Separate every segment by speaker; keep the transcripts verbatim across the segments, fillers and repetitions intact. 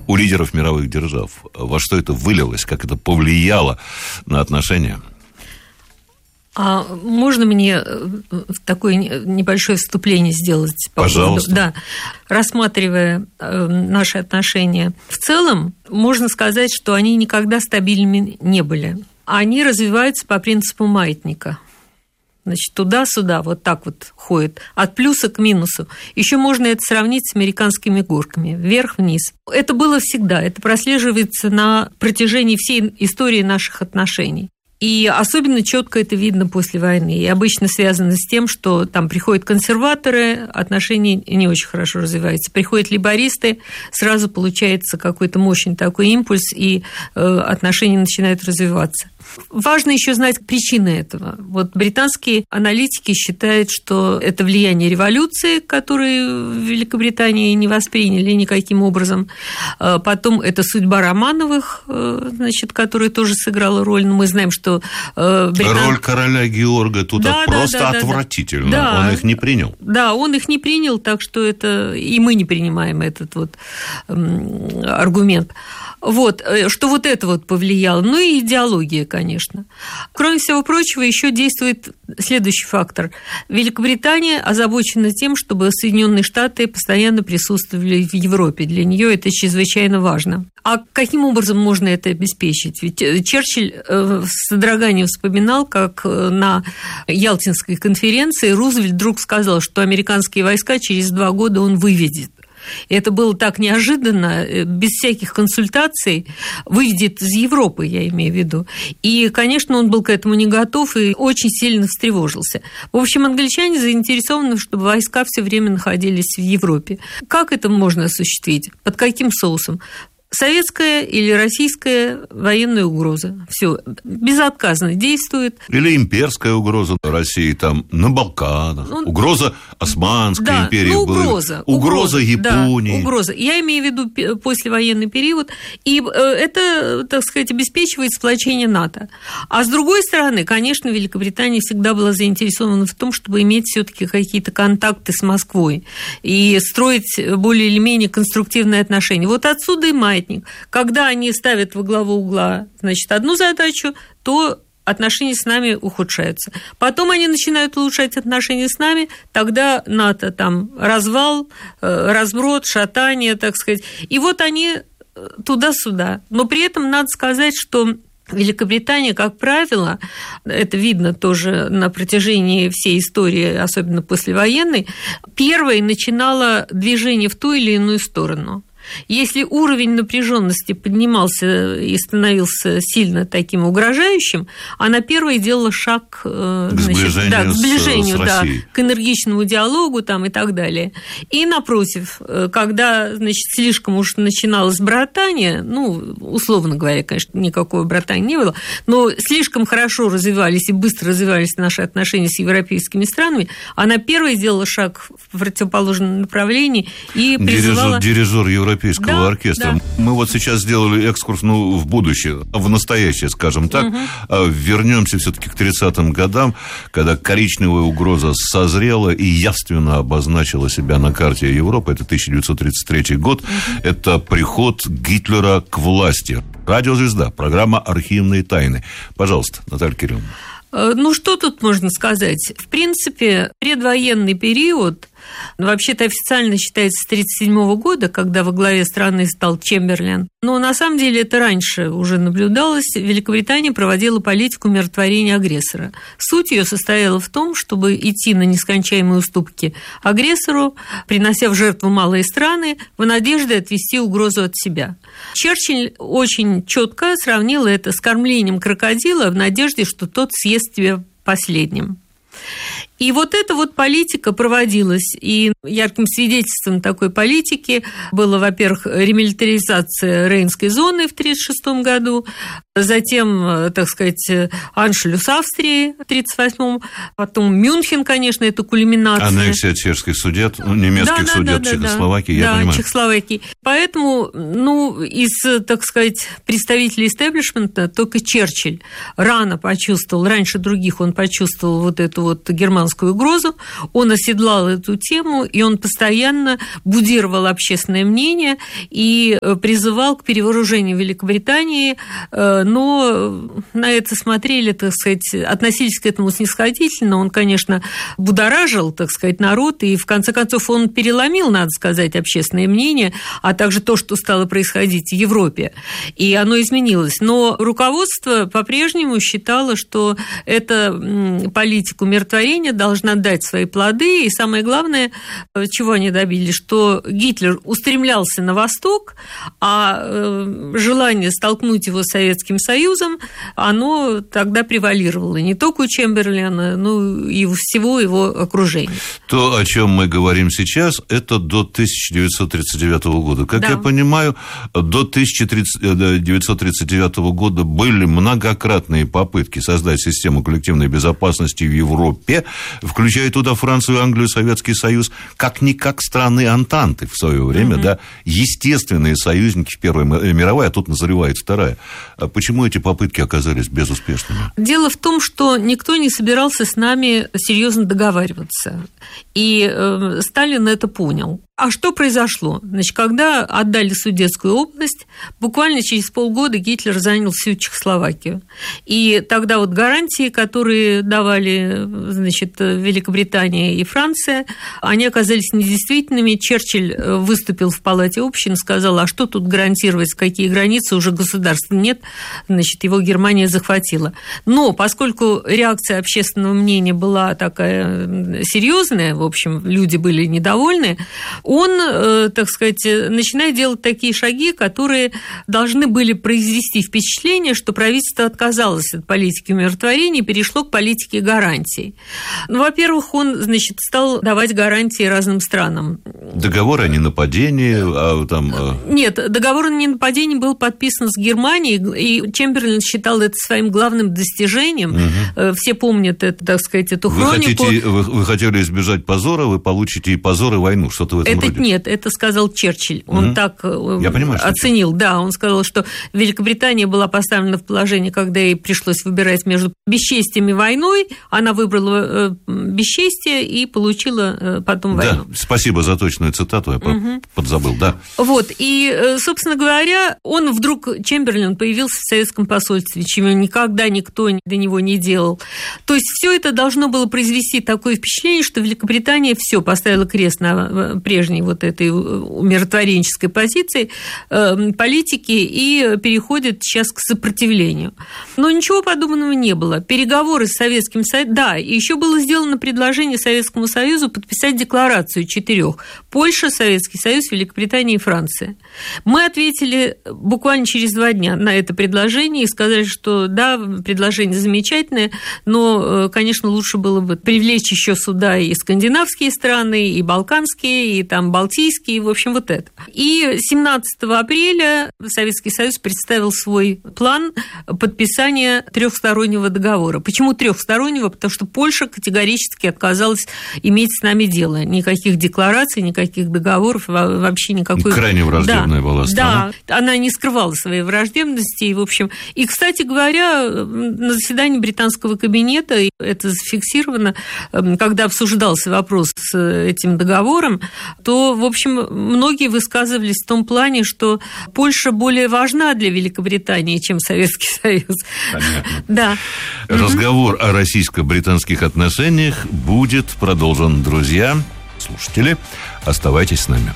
Speaker 1: у лидеров мировых держав? Во что это вылилось? Как это повлияло на отношения?
Speaker 2: А можно мне такое небольшое вступление сделать? По
Speaker 1: Пожалуйста.
Speaker 2: Поводу? Да. Рассматривая наши отношения в целом, можно сказать, что они никогда стабильными не были. Они развиваются по принципу маятника. Значит, туда-сюда, вот так вот ходит, от плюса к минусу. Еще можно это сравнить с американскими горками, вверх-вниз. Это было всегда, это прослеживается на протяжении всей истории наших отношений. И особенно четко это видно после войны. И обычно связано с тем, что там приходят консерваторы, отношения не очень хорошо развиваются. Приходят лейбористы, сразу получается какой-то мощный такой импульс, и отношения начинают развиваться. Важно еще знать причины этого. Вот британские аналитики считают, что это влияние революции, которую в Великобритании не восприняли никаким образом. Потом это судьба Романовых, значит, которая тоже сыграла роль. Но мы знаем, что Британ...
Speaker 1: Роль короля Георга тут да, просто да, да, отвратительна. Да. Он их не принял.
Speaker 2: Да, он их не принял, так что это и мы не принимаем этот вот аргумент. Вот, что вот это вот повлияло. Ну и идеология, конечно. Кроме всего прочего, еще действует следующий фактор. Великобритания озабочена тем, чтобы Соединенные Штаты постоянно присутствовали в Европе. Для нее это чрезвычайно важно. А каким образом можно это обеспечить? Ведь Черчилль с содроганием вспоминал, как на Ялтинской конференции Рузвельт вдруг сказал, что американские войска через два года он выведет. И это было так неожиданно, без всяких консультаций, выведет из Европы, я имею в виду. И, конечно, он был к этому не готов и очень сильно встревожился. В общем, англичане заинтересованы, чтобы войска все время находились в Европе. Как это можно осуществить? Под каким соусом? Советская или российская военная угроза. Все, безотказно действует.
Speaker 1: Или имперская угроза России там на Балканах. Ну, угроза Османской
Speaker 2: да,
Speaker 1: империи.
Speaker 2: Ну, угроза.
Speaker 1: Угроза, угроза Японии.
Speaker 2: Да, угроза. Я имею в виду послевоенный период. И это, так сказать, обеспечивает сплочение НАТО. А с другой стороны, конечно, Великобритания всегда была заинтересована в том, чтобы иметь все-таки какие-то контакты с Москвой и строить более или менее конструктивные отношения. Вот отсюда и маятник. Когда они ставят во главу угла, значит, одну задачу, то отношения с нами ухудшаются. Потом они начинают улучшать отношения с нами, тогда НАТО там развал, разброд, шатание, так сказать. И вот они туда-сюда. Но при этом надо сказать, что Великобритания, как правило, это видно тоже на протяжении всей истории, особенно послевоенной, первой начинала движение в ту или иную сторону. Если уровень напряженности поднимался и становился сильно таким угрожающим, она первой делала шаг
Speaker 1: к значит, сближению,
Speaker 2: да, к, сближению
Speaker 1: с, с
Speaker 2: да, к энергичному диалогу там, и так далее. И, напротив, когда значит, слишком уж начиналось братание, ну, условно говоря, конечно, никакого братания не было, но слишком хорошо развивались и быстро развивались наши отношения с европейскими странами, она первой делала шаг в противоположном направлении и призывала...
Speaker 1: Дирижер, дирижер Европейского да, оркестра. Да. Мы вот сейчас сделали экскурс ну, в будущее, в настоящее, скажем так. Угу. Вернемся все-таки к тридцатым годам, когда коричневая угроза созрела и явственно обозначила себя на карте Европы. Это тысяча девятьсот тридцать третий год. Угу. Это приход Гитлера к власти. Радиозвезда, программа «Архивные тайны». Пожалуйста, Наталья Кирилловна.
Speaker 2: Ну, что тут можно сказать? В принципе, предвоенный период, вообще-то официально считается с тысяча девятьсот тридцать седьмого года, когда во главе страны стал Чемберлен. Но на самом деле это раньше уже наблюдалось. Великобритания проводила политику умиротворения агрессора. Суть ее состояла в том, чтобы идти на нескончаемые уступки агрессору, принося в жертву малые страны, в надежде отвести угрозу от себя. Черчилль очень четко сравнил это с кормлением крокодила в надежде, что тот съест тебя последним. И вот эта вот политика проводилась, и ярким свидетельством такой политики было, во-первых, ремилитаризация Рейнской зоны в тысяча девятьсот тридцать шестом году, затем, так сказать, аншлюс Австрии в тридцать восьмом, потом Мюнхен, конечно, это кульминация.
Speaker 1: Аннексия чешских судет, ну, немецких да, судет да, да, Чехословакии, да, я
Speaker 2: да,
Speaker 1: понимаю.
Speaker 2: Чехословакии. Поэтому, ну, из, так сказать, представителей истеблишмента только Черчилль рано почувствовал, раньше других он почувствовал вот эту вот германскую британскую угрозу, он оседлал эту тему, и он постоянно будировал общественное мнение и призывал к перевооружению Великобритании, но на это смотрели, так сказать, относились к этому снисходительно. Он, конечно, будоражил, так сказать, народ, и в конце концов он переломил, надо сказать, общественное мнение, а также то, что стало происходить в Европе, и оно изменилось. Но руководство по-прежнему считало, что эта политика умиротворения должна дать свои плоды, и самое главное, чего они добились, что Гитлер устремлялся на восток, а желание столкнуть его с Советским Союзом, оно тогда превалировало не только у Чемберлена, но и у всего его окружения.
Speaker 1: То, о чем мы говорим сейчас, это до тысяча девятьсот тридцать девятого года. Как да. я понимаю, до тысяча девятьсот тридцать девятого года были многократные попытки создать систему коллективной безопасности в Европе, включая туда Францию, Англию, Советский Союз, как-никак страны Антанты в свое время, угу. да, естественные союзники в Первой мировой, а тут назревает вторая. А почему эти попытки оказались безуспешными?
Speaker 2: Дело в том, что никто не собирался с нами серьезно договариваться, и э, Сталин это понял. А что произошло? Значит, когда отдали Судетскую область, буквально через полгода Гитлер занял всю Чехословакию. И тогда вот гарантии, которые давали, значит, Великобритания и Франция, они оказались недействительными. Черчилль выступил в Палате общин, сказал, а что тут гарантировать, какие границы, уже государства нет, значит, его Германия захватила. Но поскольку реакция общественного мнения была такая серьезная, в общем, люди были недовольны, он, так сказать, начинает делать такие шаги, которые должны были произвести впечатление, что правительство отказалось от политики умиротворения и перешло к политике гарантий. Ну, во-первых, он, значит, стал давать гарантии разным странам.
Speaker 1: Договор о ненападении, а там...
Speaker 2: Нет, договор о ненападении был подписан с Германией, и Чемберлен считал это своим главным достижением. Угу. Все помнят это, так сказать, эту
Speaker 1: вы
Speaker 2: хронику.
Speaker 1: Хотите, вы, вы хотели избежать позора, вы получите и позор, и войну. Что-то в этом
Speaker 2: это
Speaker 1: роде.
Speaker 2: Нет, это сказал Черчилль. Он угу. так Я понимаю, оценил. Что да, он сказал, что Великобритания была поставлена в положение, когда ей пришлось выбирать между бесчестием и войной. Она выбрала бесчестие и получила потом войну.
Speaker 1: Да, спасибо за точную цитату, я угу. подзабыл, да.
Speaker 2: Вот, и, собственно говоря, он вдруг, Чемберлен, появился в советском посольстве, чего никогда никто до него не делал. То есть все это должно было произвести такое впечатление, что Великобритания все поставила крест на прежней вот этой умиротворенческой позиции э, политики и переходит сейчас к сопротивлению. Но ничего подобного не было. Переговоры с Советским Союзом... Да, и еще было сделано предложение Советскому Союзу подписать декларацию четырех: Польша, Советский Союз, Великобритания и Франция. Мы ответили буквально через два дня на это предложение и сказали, что да, предложение замечательное, но, конечно, лучше было бы привлечь еще сюда и скандинавские страны, и балканские, и там балтийские, в общем, вот это. И семнадцатого апреля Советский Союз представил свой план подписания трехстороннего договора. Почему трехстороннего? Потому что Польша категорически отказалась иметь с нами дело. Никаких деклараций, никаких договоров, вообще никакой...
Speaker 1: Крайне враждебная
Speaker 2: да,
Speaker 1: была страна.
Speaker 2: Да, она не скрывала своей враждебности. И, в общем, и, кстати говоря, на заседании британского кабинета, это зафиксировано, когда обсуждался вопрос с этим договором, то, в общем, многие высказывались в том плане, что Польша более важна для Великобритании, чем Советский Союз.
Speaker 1: Понятно.
Speaker 2: Да.
Speaker 1: Разговор о российско-британских отношениях будет продолжен. Друзья, слушатели, оставайтесь с нами.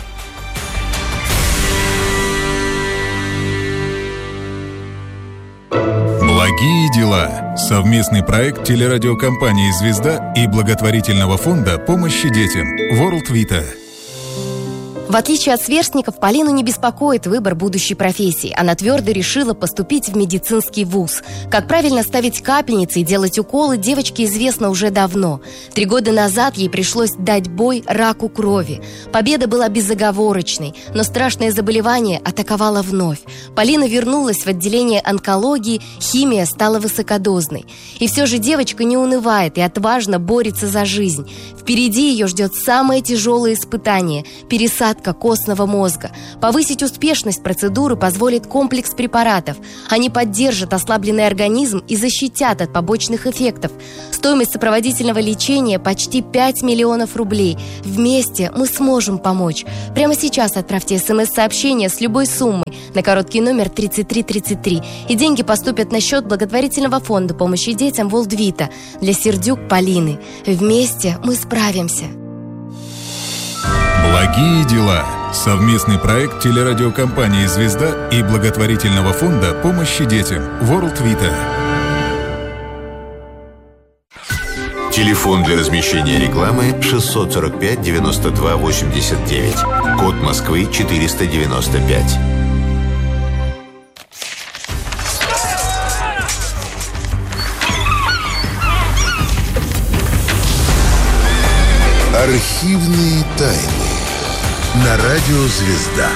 Speaker 3: Благие дела. Совместный проект телерадиокомпании «Звезда» и благотворительного фонда помощи детям World Vita.
Speaker 4: В отличие от сверстников, Полину не беспокоит выбор будущей профессии. Она твердо решила поступить в медицинский вуз. Как правильно ставить капельницы и делать уколы, девочке известно уже давно. Три года назад ей пришлось дать бой раку крови. Победа была безоговорочной, но страшное заболевание атаковало вновь. Полина вернулась в отделение онкологии, химия стала высокодозной. И все же девочка не унывает и отважно борется за жизнь. Впереди ее ждет самое тяжелое испытание – пересадка остатка костного мозга. Повысить успешность процедуры позволит комплекс препаратов. Они поддержат ослабленный организм и защитят от побочных эффектов. Стоимость сопроводительного лечения почти пять миллионов рублей. Вместе мы сможем помочь. Прямо сейчас отправьте смс-сообщение с любой суммой на короткий номер тридцать три тридцать три, и деньги поступят на счет благотворительного фонда помощи детям World Vita для Сердюк Полины. Вместе мы справимся.
Speaker 3: Благие дела. Совместный проект телерадиокомпании «Звезда» и благотворительного фонда помощи детям World Vita.
Speaker 5: Телефон для размещения рекламы шестьсот сорок пять девяносто два восемьдесят девять. Код Москвы четыреста девяносто пять.
Speaker 6: Архивные тайны на радио «Звезда».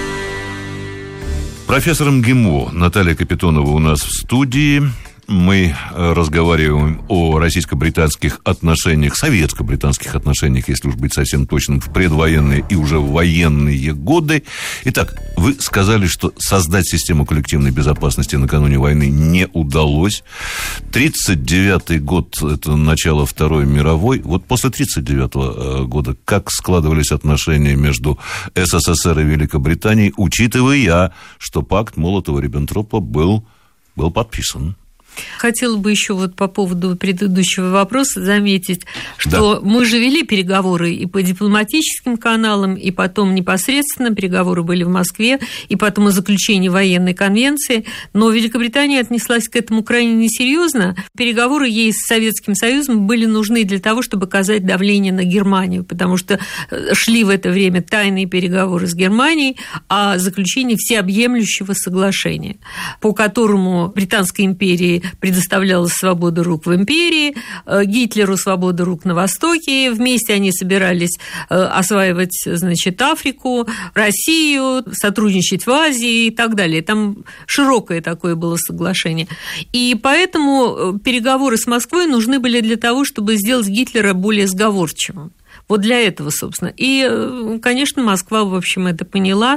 Speaker 1: Профессор МГИМО Наталья Капитонова у нас в студии. Мы разговариваем о российско-британских отношениях, советско-британских отношениях, если уж быть совсем точным, в предвоенные и уже в военные годы. Итак, вы сказали, что создать систему коллективной безопасности накануне войны не удалось. тридцать девятый год – это начало Второй мировой. Вот после тридцать девятого года как складывались отношения между СССР и Великобританией, учитывая, что пакт Молотова-Риббентропа был, был подписан?
Speaker 2: Хотела бы еще вот по поводу предыдущего вопроса заметить, что да. мы же вели переговоры и по дипломатическим каналам, и потом непосредственно переговоры были в Москве, и потом о заключении военной конвенции, но Великобритания отнеслась к этому крайне несерьезно. Переговоры ей с Советским Союзом были нужны для того, чтобы оказать давление на Германию, потому что шли в это время тайные переговоры с Германией о заключении всеобъемлющего соглашения, по которому Британской империи предоставляла свободу рук в империи, Гитлеру свободу рук на Востоке. Вместе они собирались осваивать, значит, Африку, Россию, сотрудничать в Азии и так далее. Там широкое такое было соглашение. И поэтому переговоры с Москвой нужны были для того, чтобы сделать Гитлера более сговорчивым. Вот для этого, собственно. И, конечно, Москва, в общем, это поняла,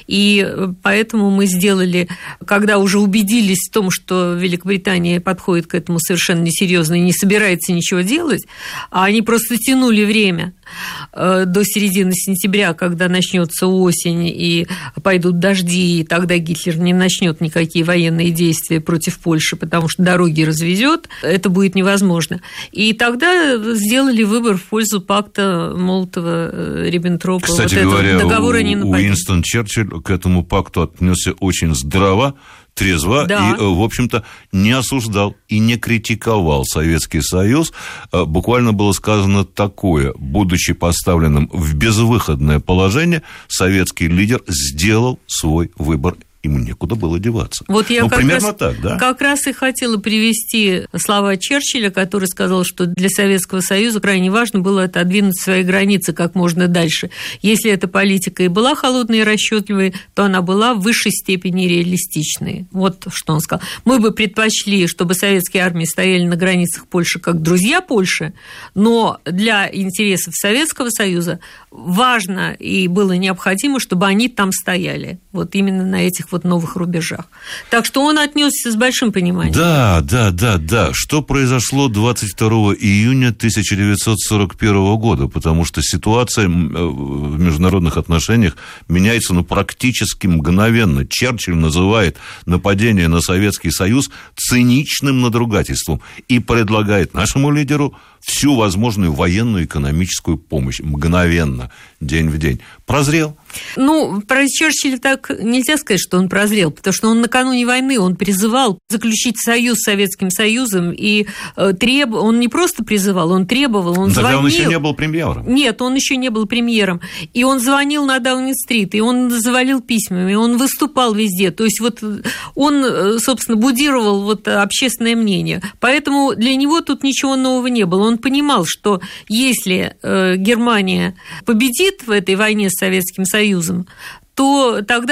Speaker 2: и поэтому мы сделали, когда уже убедились в том, что Великобритания подходит к этому совершенно несерьезно и не собирается ничего делать, а они просто тянули время до середины сентября, когда начнется осень и пойдут дожди, и тогда Гитлер не начнет никакие военные действия против Польши, потому что дороги развезет, это будет невозможно. И тогда сделали выбор в пользу пакта Молотова-Риббентропа.
Speaker 1: Кстати
Speaker 2: вот
Speaker 1: говоря,
Speaker 2: договора не
Speaker 1: Уинстон Черчилль к этому пакту отнесся очень здраво, трезво, да. и, в общем-то, не осуждал и не критиковал Советский Союз. Буквально было сказано такое: будучи поставленным в безвыходное положение, советский лидер сделал свой выбор. Ему некуда было деваться.
Speaker 2: Вот я
Speaker 1: ну,
Speaker 2: как
Speaker 1: примерно
Speaker 2: раз,
Speaker 1: так, да?
Speaker 2: Как раз и хотела привести слова Черчилля, который сказал, что для Советского Союза крайне важно было отодвинуть свои границы как можно дальше. Если эта политика и была холодной и расчетливой, то она была в высшей степени реалистичной. Вот что он сказал. Мы бы предпочли, чтобы советские армии стояли на границах Польши как друзья Польши, но для интересов Советского Союза важно и было необходимо, чтобы они там стояли. Вот именно на этих вот новых рубежах. Так что он отнесся с большим пониманием.
Speaker 1: Да, да, да, да. Что произошло двадцать второго июня тысяча девятьсот сорок первого года? Потому что ситуация в международных отношениях меняется ну, практически мгновенно. Черчилль называет нападение на Советский Союз циничным надругательством и предлагает нашему лидеру всю возможную военную и экономическую помощь. Мгновенно, день в день. Прозрел?
Speaker 2: Ну, про Черчилля так нельзя сказать, что он прозрел, потому что он накануне войны, он призывал заключить союз с Советским Союзом, и треб... он не просто призывал, он требовал, он
Speaker 1: Тогда
Speaker 2: звонил.
Speaker 1: он еще не был премьером.
Speaker 2: Нет, он еще не был премьером. И он звонил на Даунинг-стрит, и он завалил письмами, он выступал везде. То есть вот он, собственно, будировал вот общественное мнение. Поэтому для него тут ничего нового не было. Он понимал, что если Германия победит в этой войне с Советским Союзом, то тогда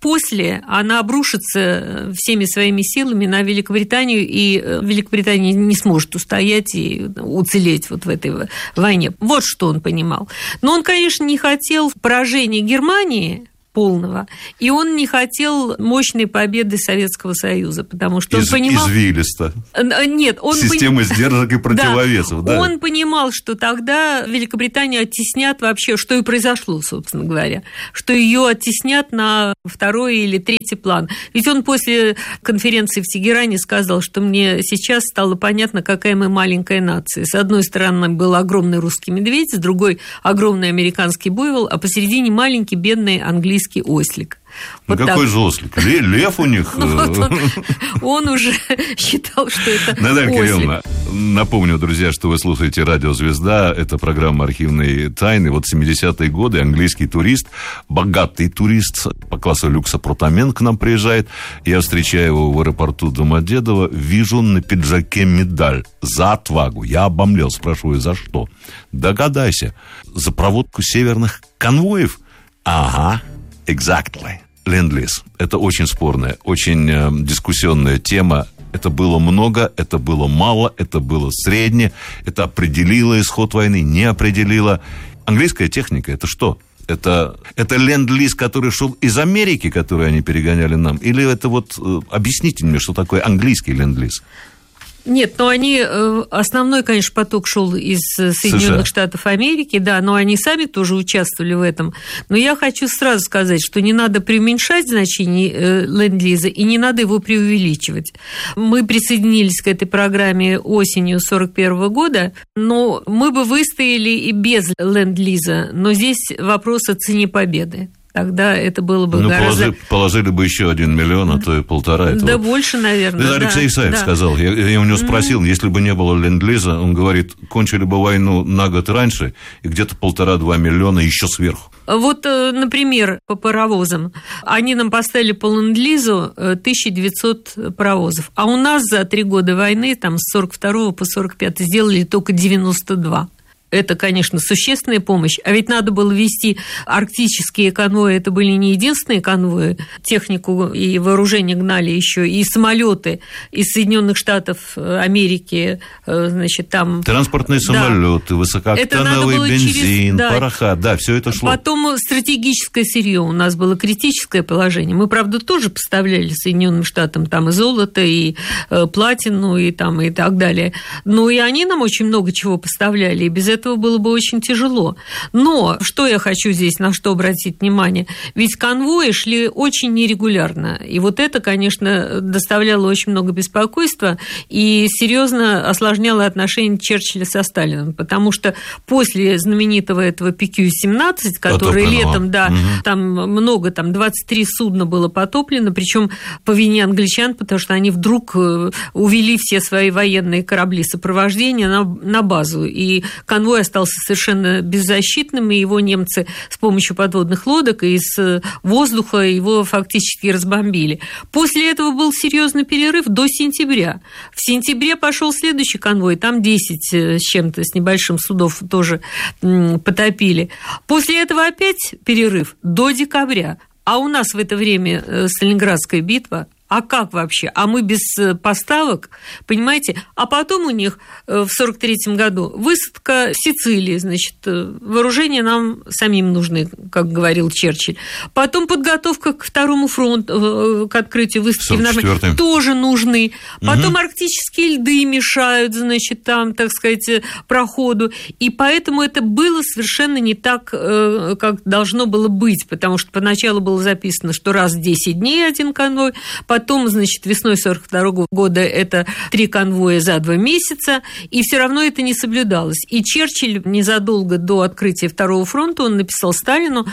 Speaker 2: после она обрушится всеми своими силами на Великобританию, и Великобритания не сможет устоять и уцелеть вот в этой войне. Вот что он понимал. Но он, конечно, не хотел поражения Германии полного, и он не хотел мощной победы Советского Союза, потому что он
Speaker 1: Из,
Speaker 2: понимал...
Speaker 1: Извилисто.
Speaker 2: Нет, он...
Speaker 1: Система
Speaker 2: пон...
Speaker 1: сдержек и противовесов, да.
Speaker 2: да. Он понимал, что тогда Великобританию оттеснят вообще, что и произошло, собственно говоря, что ее оттеснят на второй или третий план. Ведь он после конференции в Тегеране сказал, что мне сейчас стало понятно, какая мы маленькая нация. С одной стороны был огромный русский медведь, с другой огромный американский буйвол, а посередине маленький бедный английский ослик.
Speaker 1: Вот ну, какой же ослик? Лев у них?
Speaker 2: Ну, вот он, он уже считал, что это
Speaker 1: Наталья
Speaker 2: ослик.
Speaker 1: Кирилловна, напомню, друзья, что вы слушаете «Радио Звезда». Это программа «Архивные тайны». Вот семидесятые годы английский турист, богатый турист по классу люкс апартамент к нам приезжает. Я встречаю его в аэропорту Домодедово. Вижу на пиджаке медаль за отвагу. Я обомлел, спрашиваю, за что? Догадайся. За проводку северных конвоев? Ага. Exactly. Ленд-лиз. Это очень спорная, очень э, дискуссионная тема. Это было много, это было мало, это было средне. Это определило исход войны, не определило. Английская техника – это что? Это, это ленд-лиз, который шел из Америки, который они перегоняли нам? Или это вот... Э, объясните мне, что такое английский ленд-лиз?
Speaker 2: Нет, но они, основной, конечно, поток шел из Соединенных Штатов Америки, да, но они сами тоже участвовали в этом. Но я хочу сразу сказать, что не надо преуменьшать значение ленд-лиза и не надо его преувеличивать. Мы присоединились к этой программе осенью сорок первого года, но мы бы выстояли и без ленд-лиза, но здесь вопрос о цене победы. Тогда это было бы
Speaker 1: ну,
Speaker 2: гораздо...
Speaker 1: Положили, положили бы еще один миллион, а то и полтора. Это
Speaker 2: да
Speaker 1: вот...
Speaker 2: больше, наверное.
Speaker 1: Это Алексей
Speaker 2: да,
Speaker 1: Исаев
Speaker 2: да.
Speaker 1: сказал. Я, я у него спросил, mm-hmm. если бы не было ленд-лиза, он говорит, кончили бы войну на год раньше, и где-то полтора-два миллиона еще сверху.
Speaker 2: Вот, например, по паровозам. Они нам поставили по ленд-лизу тысяча девятьсот паровозов, а у нас за три года войны, там, с сорок второго по сорок пятый, сделали только девяносто два. Это, конечно, существенная помощь. А ведь надо было вести арктические конвои. Это были не единственные конвои. Технику и вооружение гнали еще и самолеты из Соединенных Штатов Америки. Значит, там...
Speaker 1: Транспортные самолеты, да. Высокооктановый бензин, через... да. пороха. Да, все это шло.
Speaker 2: Потом стратегическое сырье. У нас было критическое положение. Мы, правда, тоже поставляли Соединенным Штатам там и золото, и платину, и, там, и так далее. Но и они нам очень много чего поставляли. И без этого этого было бы очень тяжело. Но что я хочу здесь, на что обратить внимание, ведь конвои шли очень нерегулярно, и вот это, конечно, доставляло очень много беспокойства и серьезно осложняло отношения Черчилля со Сталиным, потому что после знаменитого этого пи кью семнадцать, который летом, да, угу. там много, там двадцать три судна было потоплено, причем по вине англичан, потому что они вдруг увели все свои военные корабли сопровождения на, на базу, и конвой остался совершенно беззащитным, и его немцы с помощью подводных лодок и с воздуха его фактически разбомбили. После этого был серьезный перерыв до сентября. В сентябре пошел следующий конвой, там десять с чем-то, с небольшим судов тоже потопили. После этого опять перерыв до декабря. А у нас в это время Сталинградская битва. А как вообще? А мы без поставок, понимаете? А потом у них в сорок третьем году высадка в Сицилии, значит, вооружения нам самим нужны, как говорил Черчилль. Потом подготовка к второму фронту, к открытию выставки в Нормандии, тоже нужны. Потом угу. арктические льды мешают, значит, там, так сказать, проходу. И поэтому это было совершенно не так, как должно было быть, потому что поначалу было записано, что раз в десять дней один конвой, потом, значит, весной сорок второго года это три конвоя за два месяца, и все равно это не соблюдалось. И Черчилль незадолго до открытия Второго фронта он написал Сталину,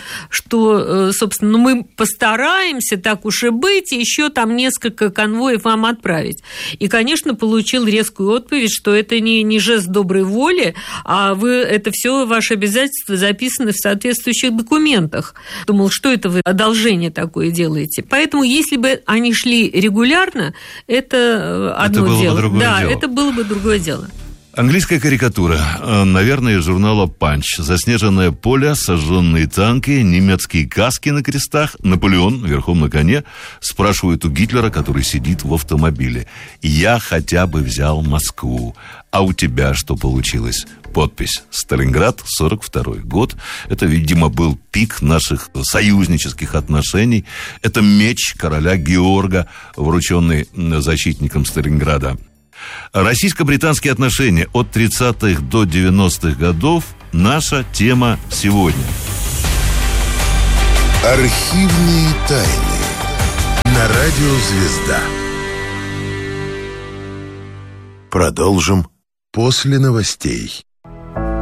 Speaker 2: что, собственно, ну, мы постараемся, так уж и быть, еще там несколько конвоев вам отправить. И, конечно, получил резкую отповедь, что это не, не жест доброй воли, а вы, это все ваши обязательства записаны в соответствующих документах. Думал, что это вы одолжение такое делаете. Поэтому, если бы они шли регулярно, это одно
Speaker 1: это было
Speaker 2: дело.
Speaker 1: Бы другое
Speaker 2: да,
Speaker 1: дело.
Speaker 2: это было бы другое дело.
Speaker 1: Английская карикатура, наверное, из журнала «Панч». Заснеженное поле, сожженные танки, немецкие каски на крестах, Наполеон верхом на коне спрашивает у Гитлера, который сидит в автомобиле: «Я хотя бы взял Москву, а у тебя что получилось?» Подпись: Сталинград, сорок второй год. Это, видимо, был пик наших союзнических отношений. Это меч короля Георга, врученный защитникам Сталинграда. Российско-британские отношения от тридцатых до девяностых годов – наша тема сегодня.
Speaker 6: Архивные тайны. На радио «Звезда». Продолжим после новостей.